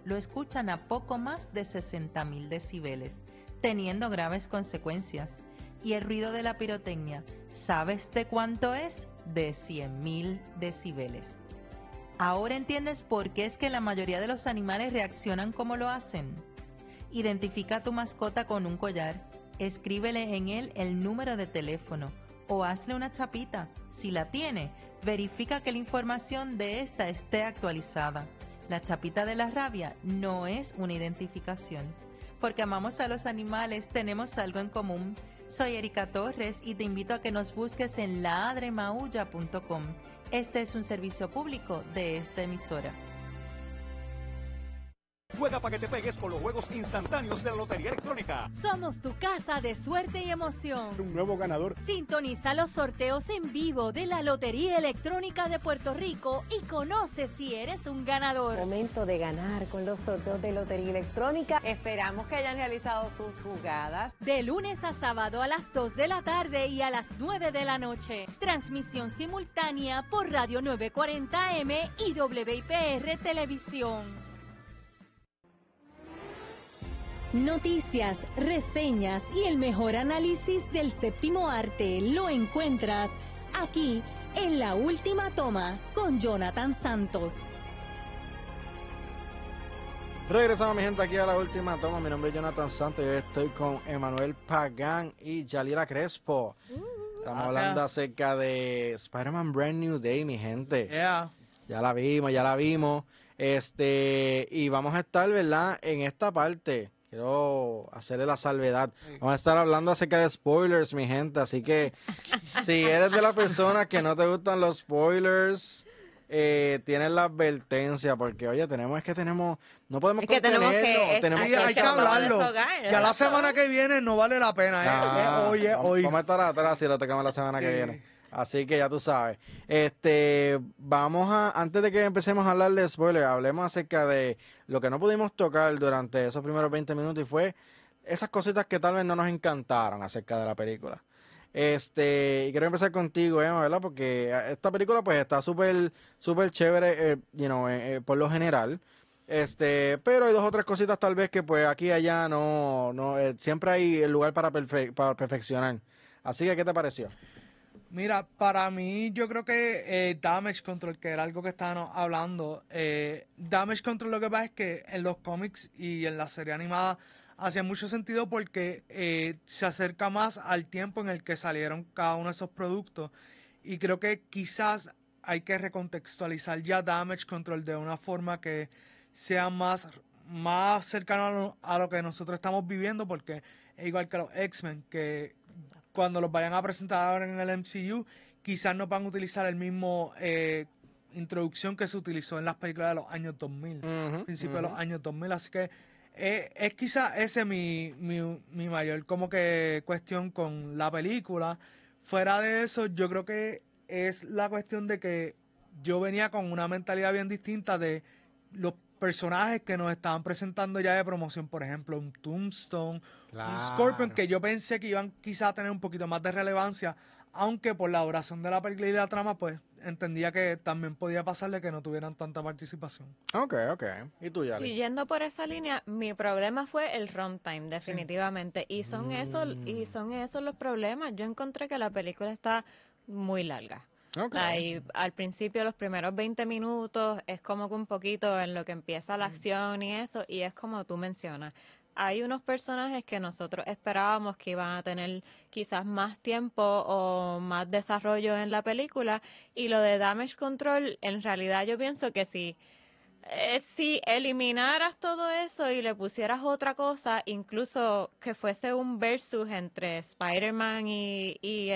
lo escuchan a poco más de 60.000 decibeles, teniendo graves consecuencias. Y el ruido de la pirotecnia, ¿sabes de cuánto es? De 100.000 decibeles. ¿Ahora entiendes por qué es que la mayoría de los animales reaccionan como lo hacen? Identifica a tu mascota con un collar, escríbele en él el número de teléfono o hazle una chapita. Si la tiene, verifica que la información de esta esté actualizada. La chapita de la rabia no es una identificación. Porque amamos a los animales, tenemos algo en común. Soy Erika Torres y te invito a que nos busques en ladremaulla.com. Este es un servicio público de esta emisora. Juega para que te pegues con los juegos instantáneos de la Lotería Electrónica. Somos tu casa de suerte y emoción. Un nuevo ganador. Sintoniza los sorteos en vivo de la Lotería Electrónica de Puerto Rico y conoce si eres un ganador. Momento de ganar con los sorteos de Lotería Electrónica. Esperamos que hayan realizado sus jugadas. De lunes a sábado a las 2 de la tarde y a las 9 de la noche. Transmisión simultánea por Radio 940M y WIPR Televisión. Noticias, reseñas y el mejor análisis del séptimo arte lo encuentras aquí en La Última Toma con Jonathan Santos. Regresamos, mi gente, aquí a La Última Toma. Mi nombre es Jonathan Santos y hoy estoy con Emanuel Pagán y Yalira Crespo. Estamos hablando acerca de Spider-Man Brand New Day, mi gente. Yeah. Ya la vimos. Y vamos a estar, ¿verdad? En esta parte. Quiero hacerle la salvedad. Vamos a estar hablando acerca de spoilers, mi gente. Así que si eres de la persona que no te gustan los spoilers, tienes la advertencia. Porque, oye, tenemos, no podemos contenerlo. Hay que hablarlo. Ya la semana que viene no vale la pena. Hoy. Vamos a estar atrás si lo tocamos la semana que viene. Así que ya tú sabes. Antes de que empecemos a hablar de spoilers, hablemos acerca de lo que no pudimos tocar durante esos primeros 20 minutos y fue esas cositas que tal vez no nos encantaron acerca de la película. Y quiero empezar contigo, Emma, ¿verdad? Porque esta película pues está súper chévere, por lo general. Pero hay dos o tres cositas tal vez que pues aquí y allá no siempre hay el lugar para perfeccionar. Así que, ¿qué te pareció? Mira, para mí yo creo que Damage Control, que era algo que estábamos hablando, Damage Control lo que pasa es que en los cómics y en la serie animada hacía mucho sentido porque se acerca más al tiempo en el que salieron cada uno de esos productos y creo que quizás hay que recontextualizar ya Damage Control de una forma que sea más cercano a lo que nosotros estamos viviendo, porque es igual que los X-Men, que cuando los vayan a presentar ahora en el MCU, quizás no van a utilizar el mismo introducción que se utilizó en las películas de los años 2000, principios de los años 2000, así que es quizás ese mi mayor como que cuestión con la película. Fuera de eso, yo creo que es la cuestión de que yo venía con una mentalidad bien distinta de los personajes que nos estaban presentando ya de promoción, por ejemplo, un Tombstone, un Scorpion, que yo pensé que iban quizá a tener un poquito más de relevancia, aunque por la duración de la película y la trama, pues entendía que también podía pasarle que no tuvieran tanta participación. Ok. ¿Y tú, Yali? Y yendo por esa línea, mi problema fue el runtime, definitivamente. Sí. Y son esos los problemas. Yo encontré que la película está muy larga. Okay. Al principio, los primeros 20 minutos, es como que un poquito en lo que empieza la acción y eso, y es como tú mencionas. Hay unos personajes que nosotros esperábamos que iban a tener quizás más tiempo o más desarrollo en la película, y lo de Damage Control, en realidad yo pienso que si eliminaras todo eso y le pusieras otra cosa, incluso que fuese un versus entre Spider-Man y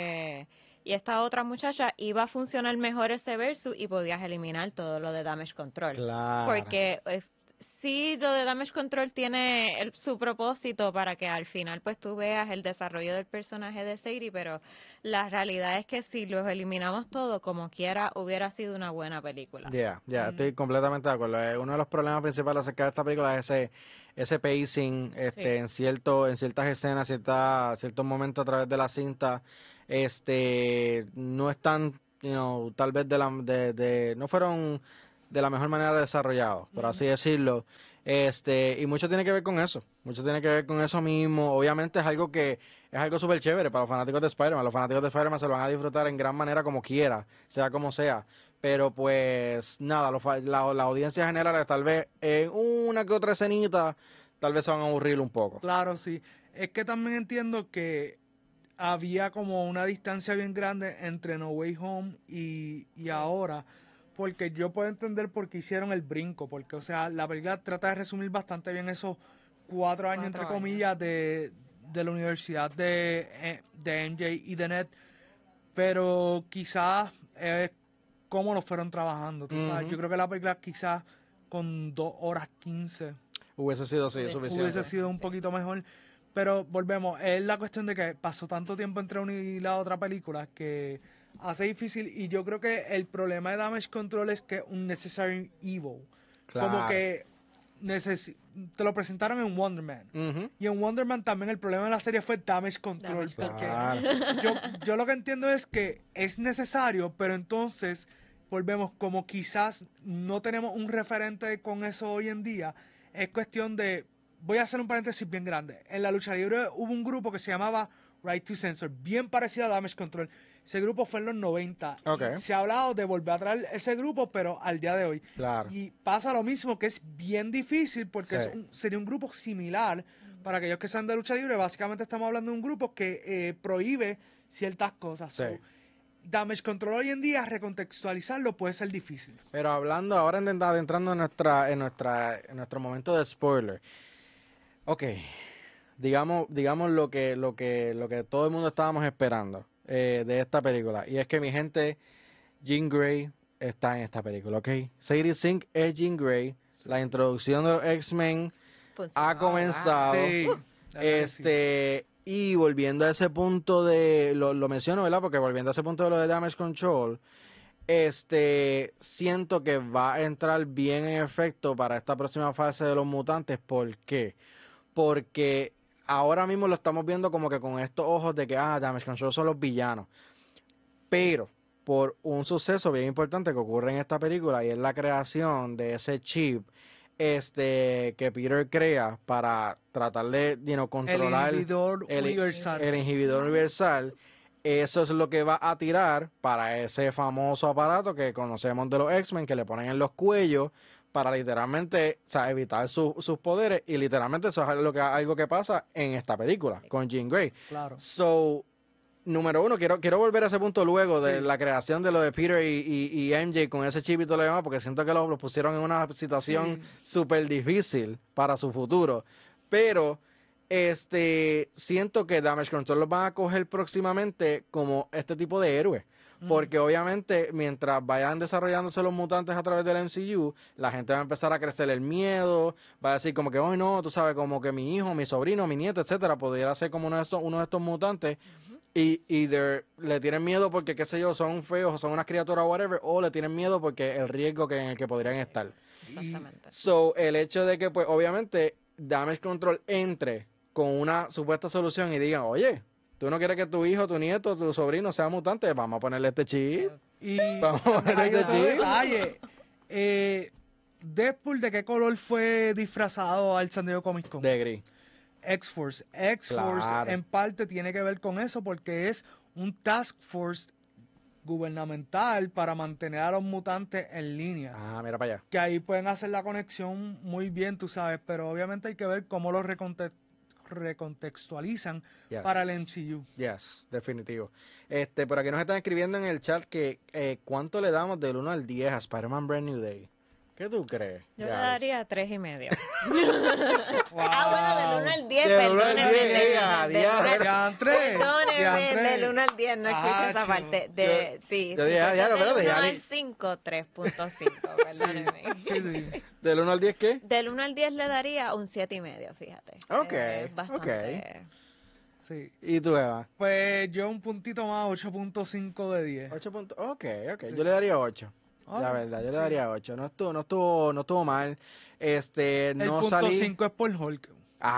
esta otra muchacha, iba a funcionar mejor ese versus y podías eliminar todo lo de Damage Control. Claro. Porque sí, lo de Damage Control tiene su propósito para que al final pues tú veas el desarrollo del personaje de Sadie, pero la realidad es que si los eliminamos todo, como quiera, hubiera sido una buena película. Estoy completamente de acuerdo. Uno de los problemas principales acerca de esta película es ese pacing en ciertas escenas, ciertos momentos a través de la cinta. No están, tal vez no fueron de la mejor manera desarrollado, por así decirlo. Y mucho tiene que ver con eso. Mucho tiene que ver con eso mismo. Obviamente es algo súper chévere para los fanáticos de Spider-Man. Los fanáticos de Spider-Man se lo van a disfrutar en gran manera como quiera, sea como sea. Pero pues nada, la audiencia general tal vez en una que otra escenita, tal vez se van a aburrir un poco. Claro, sí. Es que también entiendo que había como una distancia bien grande entre No Way Home y ahora, porque yo puedo entender por qué hicieron el brinco, porque, o sea, la película trata de resumir bastante bien esos 4 años, entre comillas, de la universidad de MJ y de Ned, pero quizás es cómo lo fueron trabajando, tú sabes. Yo creo que la película quizás con 2 horas 15 hubiese sido suficiente. Hubiese sido un poquito mejor. Pero volvemos, es la cuestión de que pasó tanto tiempo entre una y la otra película que hace difícil. Y yo creo que el problema de Damage Control es que es un necessary evil. Claro. Como que te lo presentaron en Wonder Man. Y en Wonder Man también el problema de la serie fue Damage Control. Porque yo lo que entiendo es que es necesario, pero entonces volvemos, como quizás no tenemos un referente con eso hoy en día, es cuestión de... Voy a hacer un paréntesis bien grande. En la lucha libre hubo un grupo que se llamaba Right to Censor, bien parecido a Damage Control. Ese grupo fue en los 90. Okay. Y se ha hablado de volver a traer ese grupo, pero al día de hoy. Claro. Y pasa lo mismo, que es bien difícil porque sería un grupo similar. Para aquellos que sean de lucha libre, básicamente estamos hablando de un grupo que prohíbe ciertas cosas. Sí. Damage Control hoy en día, recontextualizarlo puede ser difícil. Pero hablando ahora, adentrando en nuestro momento de spoiler. Ok, digamos lo que todo el mundo estábamos esperando de esta película. Y es que mi gente, Jean Grey está en esta película, ¿ok? Sadie Sink es Jean Grey. La introducción de los X-Men ha comenzado. Sí, y volviendo a ese punto lo menciono, ¿verdad? Porque volviendo a ese punto de lo de Damage Control, siento que va a entrar bien en efecto para esta próxima fase de los mutantes. ¿Por qué? Porque ahora mismo lo estamos viendo como que con estos ojos de que Damage Control son los villanos. Pero por un suceso bien importante que ocurre en esta película, y es la creación de ese chip que Peter crea para tratar de controlar el inhibidor universal. Eso es lo que va a tirar para ese famoso aparato que conocemos de los X-Men, que le ponen en los cuellos para literalmente, o sea, evitar sus poderes. Y literalmente eso es algo que pasa en esta película con Jean Grey. Claro. So, número uno, quiero volver a ese punto luego de la creación de lo de Peter y MJ con ese chip y todo lo demás, porque siento que lo pusieron en una situación súper difícil para su futuro. Pero siento que Damage Control los van a coger próximamente como este tipo de héroe. Porque obviamente mientras vayan desarrollándose los mutantes a través del MCU, la gente va a empezar a crecer el miedo, va a decir como que, no, tú sabes, como que mi hijo, mi sobrino, mi nieto, etcétera, pudiera ser como uno de estos mutantes. Y either le tienen miedo porque, qué sé yo, son feos o son unas criaturas o whatever, o le tienen miedo porque el riesgo en el que podrían estar. Exactamente. So, el hecho de que, pues, obviamente, Damage Control entre con una supuesta solución y digan, oye, tú no quieres que tu hijo, tu nieto, tu sobrino sea mutante, vamos a ponerle este chip. Vamos a ponerle este chip. Deadpool, ¿de qué color fue disfrazado al San Diego Comic Con? De gris. X-Force. X-Force Claro. en parte tiene que ver con eso porque es un task force gubernamental para mantener a los mutantes en línea. Mira para allá. Que ahí pueden hacer la conexión muy bien, tú sabes, pero obviamente hay que ver cómo los recontextualizan para el MCU. Yes, definitivo. Por aquí nos están escribiendo en el chat que ¿cuánto le damos del 1 al 10 a Spider-Man Brand New Day? ¿Qué tú crees? Yo le daría 3.5. Wow. Bueno, del 1 al 10, Del 1 al perdóneme. 10, Perdóneme, del 1 al 10, no escuché esa parte. yo dije, diablo, pero del 1 ya al 5, 3.5, perdóneme. ¿Del 1 al 10 qué? Del 1 al 10 le daría un 7.5, fíjate. Ok, Bastante. Sí. ¿Y tú, Eva? Pues yo un puntito más, 8.5 de 10. 8 puntos. Ok. Yo le daría 8. La verdad, yo le daría 8. No estuvo mal. El No punto salí. 5 es por Hulk.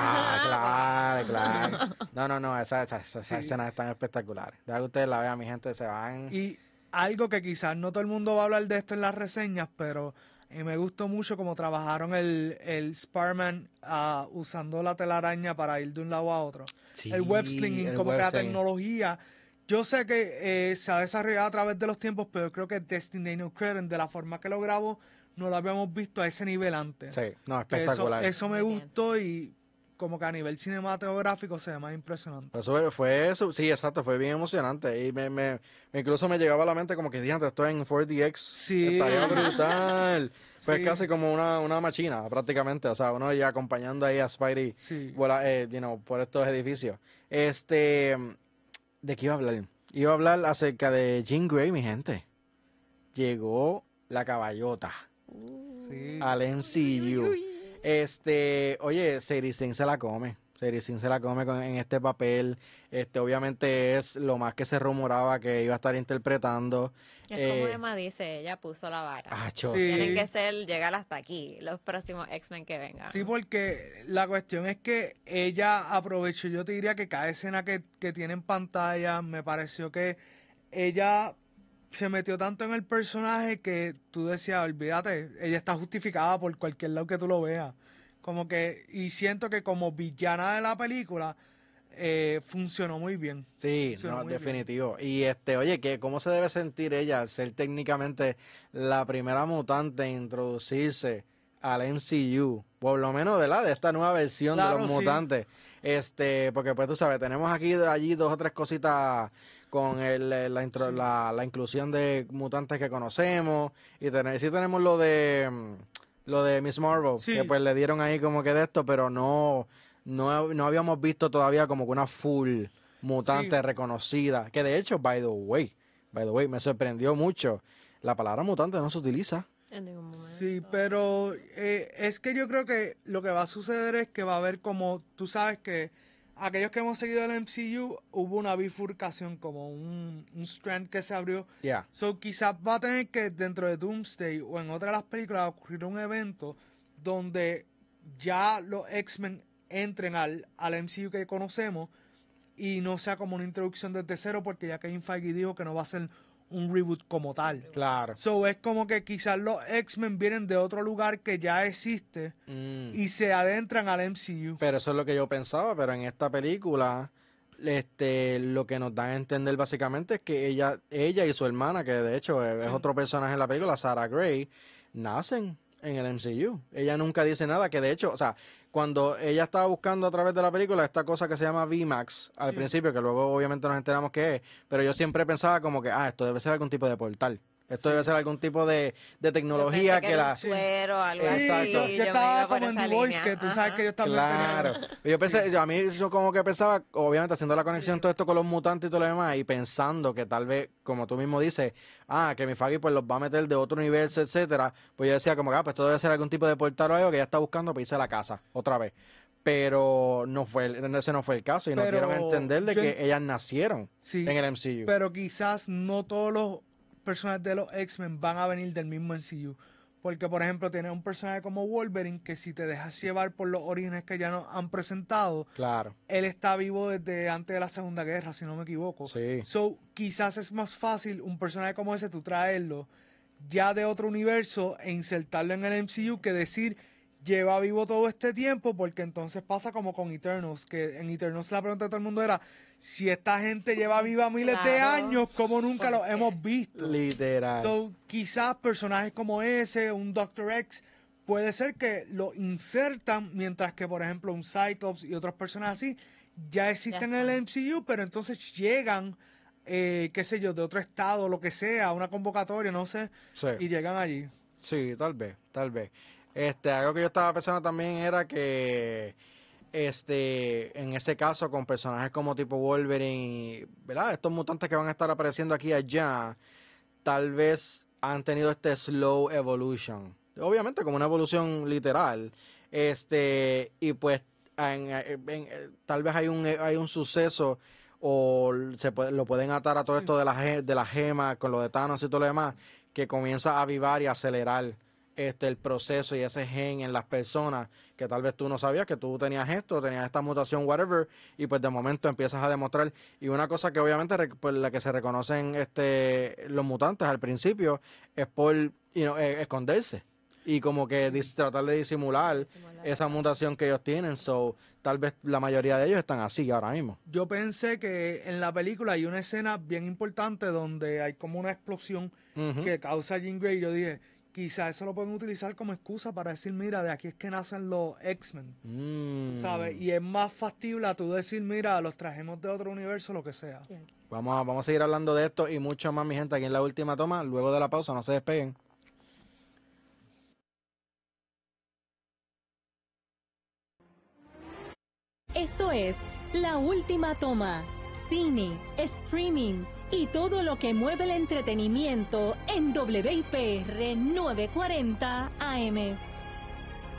Claro. No, esas escenas están espectaculares. Deja que ustedes la vean, mi gente, se van. Y algo que quizás no todo el mundo va a hablar de esto en las reseñas, pero Y me gustó mucho cómo trabajaron el Spider-Man usando la telaraña para ir de un lado a otro. Sí, El web slinging, el como web que la slinging. tecnología. Yo sé que se ha desarrollado a través de los tiempos, pero creo que Destiny No Credit, de la forma que lo grabó, no lo habíamos visto a ese nivel antes. Sí, no, Que espectacular. eso me Muy bien, gustó y como que a nivel cinematográfico se ve más impresionante. Sí, exacto, fue bien emocionante. Y incluso me llegaba a la mente como que dije, esto en 4DX Sí. estaría brutal. Pues Sí. casi como una machina, prácticamente. O sea, uno ya acompañando ahí a Spidey Sí. por estos edificios. ¿De qué iba a hablar? Iba a hablar acerca de Jean Grey, mi gente. Llegó la caballota Sí. al MCU. Oye, Sadie Sink se la come. Sadie Sink se la come en este papel. Obviamente es lo más que se rumoraba que iba a estar interpretando. Es como Emma dice, ella puso la vara. Acho, Sí. Tienen que llegar hasta aquí, los próximos X-Men que vengan. Sí, porque la cuestión es que ella aprovechó, yo te diría que cada escena que tiene en pantalla, me pareció que ella se metió tanto en el personaje que tú decías, olvídate, ella está justificada por cualquier lado que tú lo veas. Como que, y siento que como villana de la película, funcionó muy bien. Sí, Funcionó no, muy bien. definitivo. Y oye, ¿cómo se debe sentir ella al ser técnicamente la primera mutante en introducirse al MCU? Por lo menos, ¿verdad? De esta nueva versión de Claro, los sí. mutantes. Porque pues tú sabes, tenemos allí dos o tres cositas con la inclusión de mutantes que conocemos. Y sí tenemos lo de Miss Marvel, Sí. que pues le dieron ahí como que de esto, pero no habíamos visto todavía como que una full mutante Sí. reconocida. Que de hecho, by the way, me sorprendió mucho. La palabra mutante no se utiliza. En ningún momento. Sí, pero es que yo creo que lo que va a suceder es que va a haber como, tú sabes que aquellos que hemos seguido el MCU, hubo una bifurcación, como un strand que se abrió. Ya. So quizás va a tener que dentro de Doomsday o en otra de las películas ocurrir un evento donde ya los X-Men entren al MCU que conocemos y no sea como una introducción desde cero, porque ya Kevin Feige dijo que no va a ser un reboot como tal. Claro. So es como que quizás los X-Men vienen de otro lugar que ya existe y se adentran al MCU. Pero eso es lo que yo pensaba, pero en esta película, lo que nos dan a entender básicamente es que ella y su hermana, que de hecho es otro personaje en la película, Sarah Gray, nacen en el MCU. Ella nunca dice nada, que de hecho, o sea, cuando ella estaba buscando a través de la película esta cosa que se llama VMAX al principio, que luego obviamente nos enteramos qué es, pero yo siempre pensaba como que, esto debe ser algún tipo de portal. Esto debe ser algún tipo de tecnología Yo pensé que era la... un suero, algo Exacto. así. Yo y me estaba iba por como en esa The Voice, línea. que tú sabes Ajá. que ellos también Claro. tenían... A mí yo como que pensaba, obviamente haciendo la conexión todo esto con los mutantes y todo lo demás, y pensando que tal vez, como tú mismo dices, que mi Feige pues los va a meter de otro universo, etcétera, pues yo decía como que, pues esto debe ser algún tipo de portal o algo que ella está buscando para irse a la casa, otra vez. Pero ese no fue el caso, y nos Pero dieron a entender de yo- que ellas nacieron Sí, en el MCU. pero quizás no todos los personajes de los X-Men van a venir del mismo MCU. Porque, por ejemplo, tienes un personaje como Wolverine que si te dejas llevar por los orígenes que ya nos han presentado, Claro. él está vivo desde antes de la Segunda Guerra, si no me equivoco. Sí. So, quizás es más fácil un personaje como ese, tú traerlo ya de otro universo e insertarlo en el MCU que decir lleva vivo todo este tiempo, porque entonces pasa como con Eternals, que en Eternals la pregunta de todo el mundo era, si esta gente lleva viva miles de Claro. años, ¿cómo nunca ¿Por los qué? hemos visto? Literal. So, quizás personajes como ese, un Doctor X, puede ser que lo insertan, mientras que, por ejemplo, un Cyclops y otros personajes así, ya existen en el MCU, pero entonces llegan, qué sé yo, de otro estado, lo que sea, una convocatoria, no sé, Sí. y llegan allí. Sí, tal vez. Algo que yo estaba pensando también era que en ese caso con personajes como tipo Wolverine, ¿verdad? Estos mutantes que van a estar apareciendo aquí y allá, tal vez han tenido este slow evolution. Obviamente como una evolución literal. Y pues tal vez hay un suceso o lo pueden atar a todo esto de la gema con lo de Thanos y todo lo demás, que comienza a avivar y acelerar el proceso y ese gen en las personas que tal vez tú no sabías que tú tenías esta mutación, whatever, y pues de momento empiezas a demostrar. Y una cosa que obviamente por la que se reconocen los mutantes al principio es por esconderse. y como que tratar de disimular esa mutación que ellos tienen. So, tal vez la mayoría de ellos están así ahora mismo. Yo pensé que en la película hay una escena bien importante donde hay como una explosión que causa Jean Grey. Yo dije, quizá eso lo pueden utilizar como excusa para decir, mira, de aquí es que nacen los X-Men, ¿sabes? Y es más factible a tú decir, mira, los trajimos de otro universo, lo que sea. Vamos a seguir hablando de esto y mucho más, mi gente, aquí en La Última Toma. Luego de la pausa, no se despeguen. Esto es La Última Toma, cine, streaming y todo lo que mueve el entretenimiento en WIPR 940 AM.